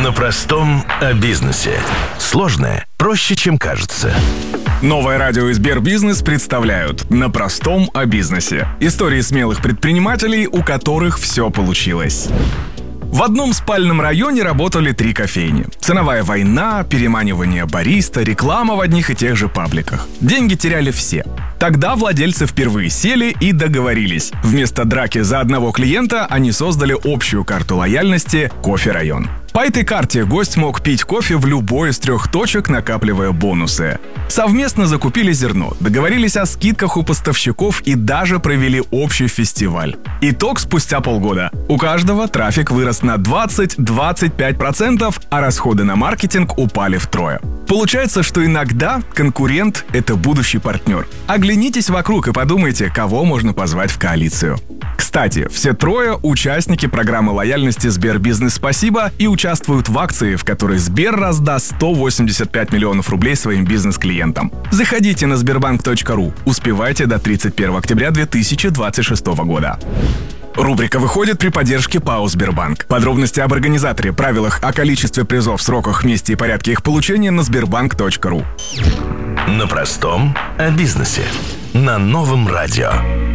На простом о бизнесе. Сложное проще, чем кажется. Новое радио и Сбербизнес представляют «На простом о бизнесе». Истории смелых предпринимателей, у которых все получилось. В одном спальном районе работали 3 кофейни. Ценовая война, переманивание бариста, реклама в одних и тех же пабликах. Деньги теряли все. Тогда владельцы впервые сели и договорились. Вместо драки за одного клиента они создали общую карту лояльности «Кофе-район». По этой карте гость мог пить кофе в любой из 3 точек, накапливая бонусы. Совместно закупили зерно, договорились о скидках у поставщиков и даже провели общий фестиваль. Итог спустя полгода. У каждого трафик вырос на 20-25%, а расходы на маркетинг упали втрое. Получается, что иногда конкурент — это будущий партнер. Оглянитесь вокруг и подумайте, кого можно позвать в коалицию. Кстати, все 3 участники программы лояльности «Сбербизнес Спасибо» и участвуют в акции, в которой Сбер раздаст 185 миллионов рублей своим бизнес-клиентам. Заходите на sberbank.ru. Успевайте до 31 октября 2026 года. Рубрика выходит при поддержке ПАО «Сбербанк». Подробности об организаторе, правилах о количестве призов, сроках, месте и порядке их получения на sberbank.ru. На простом о бизнесе. На новом радио.